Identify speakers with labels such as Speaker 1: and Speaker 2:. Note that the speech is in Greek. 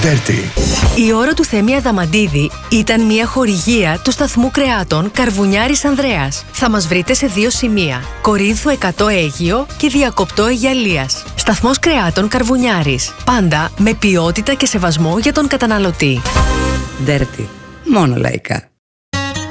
Speaker 1: Dirty.
Speaker 2: Η ώρα του Θέμη Αδαμαντίδη ήταν μια χορηγία του σταθμού κρεάτων Καρβουνιάρης Ανδρέας. Θα μας βρείτε σε 2 σημεία: Κορίνθου 100 Αίγυο και Διακοπτό Αιγιαλίας. Σταθμός κρεάτων Καρβουνιάρης. Πάντα με ποιότητα και σεβασμό για τον καταναλωτή.
Speaker 3: Dirty. Μόνο λαϊκά.